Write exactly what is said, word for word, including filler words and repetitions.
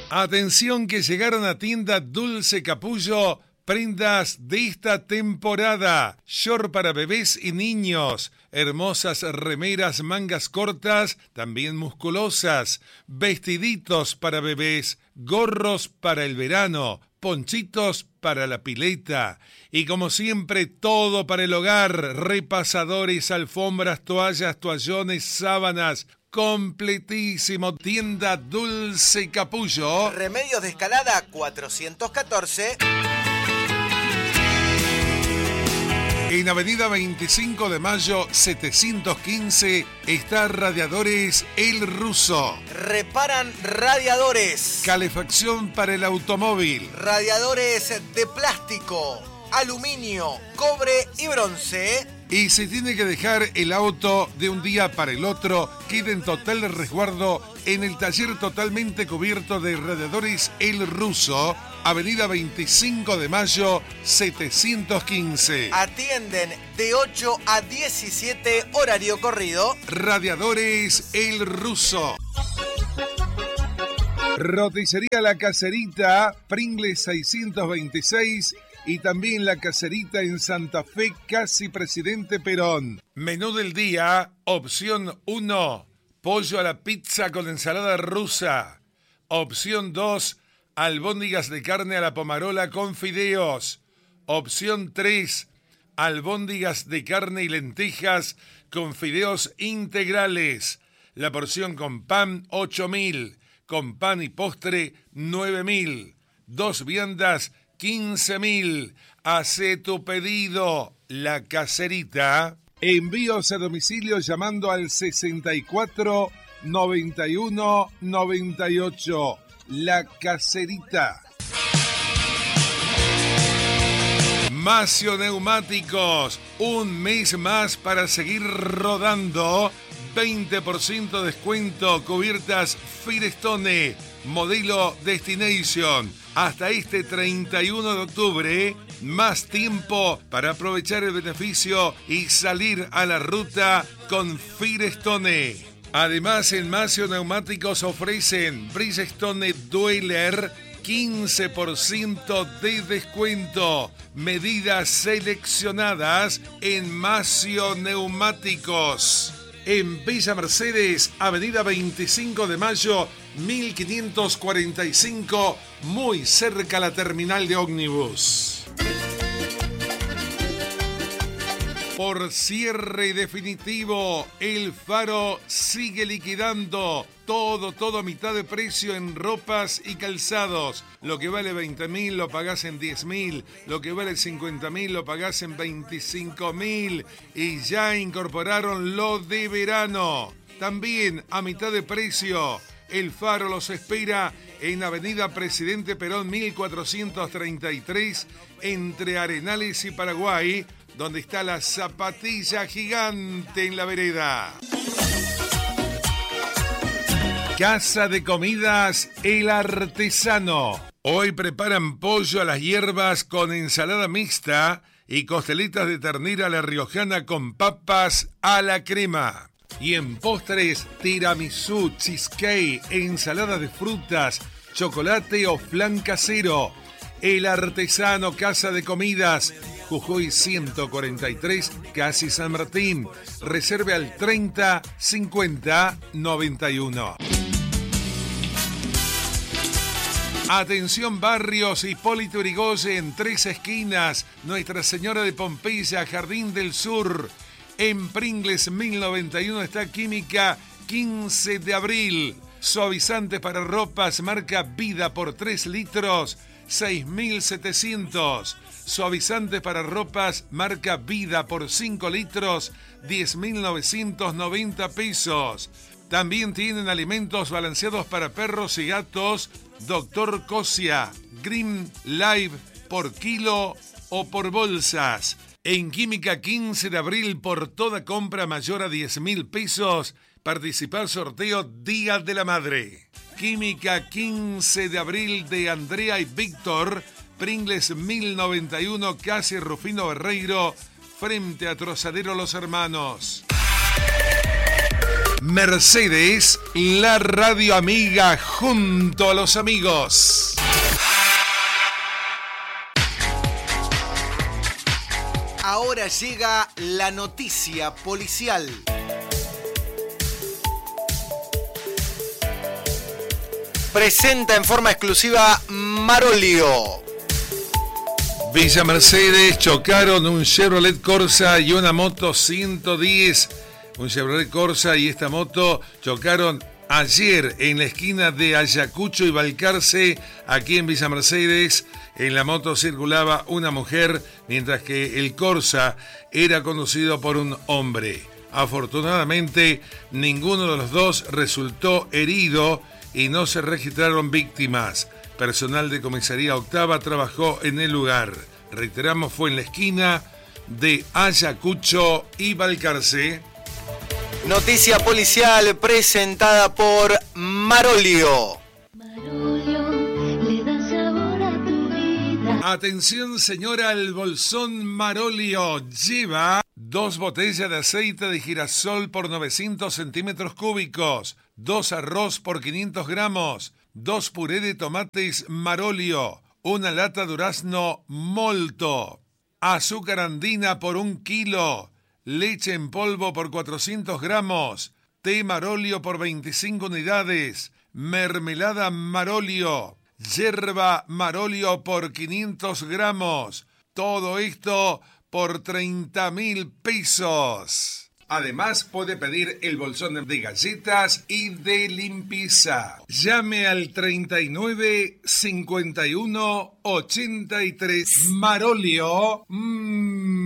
Atención que llegaron a tienda Dulce Capullo prendas de esta temporada. Short para bebés y niños. Hermosas remeras mangas cortas, también musculosas. Vestiditos para bebés. Gorros para el verano. Ponchitos para la pileta. Y como siempre, todo para el hogar. Repasadores, alfombras, toallas, toallones, sábanas. Completísimo. Tienda Dulce Capullo. Remedios de Escalada cuatrocientos catorce. En Avenida veinticinco de Mayo setecientos quince está Radiadores El Ruso. Reparan radiadores. Calefacción para el automóvil. Radiadores de plástico, aluminio, cobre y bronce. Y si tiene que dejar el auto de un día para el otro, queda en total resguardo en el taller totalmente cubierto de Radiadores El Ruso, Avenida veinticinco de Mayo setecientos quince. Atienden de ocho a diecisiete, horario corrido. Radiadores El Ruso. Roticería La Caserita, Pringles seiscientos veintiséis y también La Caserita en Santa Fe, casi Presidente Perón. Menú del día, opción uno, pollo a la pizza con ensalada rusa. Opción dos, albóndigas de carne a la pomarola con fideos. Opción tres, albóndigas de carne y lentejas con fideos integrales. La porción con pan, ocho mil. Con pan y postre, nueve mil. Dos viandas, quince mil. Hace tu pedido. La Caserita. Envíos a domicilio llamando al sesenta y cuatro, noventa y uno, noventa y ocho. La Caserita. Macio Neumáticos. Un mes más para seguir rodando. veinte por ciento descuento, cubiertas Firestone, modelo Destination. Hasta este treinta y uno de octubre, más tiempo para aprovechar el beneficio y salir a la ruta con Firestone. Además, en Macio Neumáticos ofrecen Bridgestone Dweller, quince por ciento de descuento. Medidas seleccionadas en Macio Neumáticos. En Villa Mercedes, Avenida veinticinco de Mayo, mil quinientos cuarenta y cinco, muy cerca a la terminal de ómnibus. Por cierre definitivo, El Faro sigue liquidando todo, todo a mitad de precio en ropas y calzados. Lo que vale veinte mil lo pagás en diez mil, lo que vale cincuenta mil lo pagás en veinticinco mil y ya incorporaron lo de verano. También a mitad de precio, El Faro los espera en Avenida Presidente Perón mil cuatrocientos treinta y tres entre Arenales y Paraguay, donde está la zapatilla gigante en la vereda. Casa de Comidas El Artesano. Hoy preparan pollo a las hierbas con ensalada mixta y costelitas de ternera a la riojana con papas a la crema. Y en postres, tiramisú, cheesecake, ensalada de frutas, chocolate o flan casero. El Artesano, Casa de Comidas, Jujuy ciento cuarenta y tres, casi San Martín. Reserve al treinta, cincuenta, noventa y uno. Atención Barrios, Hipólito Yrigoyen, Tres Esquinas, Nuestra Señora de Pompeya, Jardín del Sur. En Pringles mil noventa y uno está Química quince de abril. Suavizante para ropas, marca Vida por tres litros, seis mil setecientos. Suavizante para ropas, marca Vida por cinco litros, diez mil novecientos noventa pesos. También tienen alimentos balanceados para perros y gatos, Doctor Cosia, Green Live por kilo o por bolsas. En Química quince de abril, por toda compra mayor a diez mil pesos, participar sorteo Día de la Madre. Química quince de abril de Andrea y Víctor, Pringles mil noventa y uno, casi Rufino Berreiro, frente a Trozadero Los Hermanos. Mercedes, la radio amiga junto a los amigos. Ahora llega la noticia policial. Presenta en forma exclusiva Marolio. Villa Mercedes chocaron un Chevrolet Corsa y una moto ciento diez. Un Chevrolet Corsa y esta moto chocaron ayer en la esquina de Ayacucho y Balcarce, aquí en Villa Mercedes. En la moto circulaba una mujer, mientras que el Corsa era conducido por un hombre. Afortunadamente, ninguno de los dos resultó herido y no se registraron víctimas. Personal de Comisaría Octava trabajó en el lugar. Reiteramos, fue en la esquina de Ayacucho y Balcarce. Noticia policial presentada por Marolio. Atención señora, el bolsón Marolio lleva dos botellas de aceite de girasol por novecientos centímetros cúbicos, dos arroz por quinientos gramos, dos puré de tomates Marolio, una lata durazno Molto, azúcar andina por un kilo, leche en polvo por cuatrocientos gramos, té Marolio por veinticinco unidades, mermelada Marolio, yerba Marolio por quinientos gramos. Todo esto por treinta mil pesos. Además, puede pedir el bolsón de galletas y de limpieza. Llame al treinta y nueve, cincuenta y uno, ochenta y tres. Marolio. Mmm.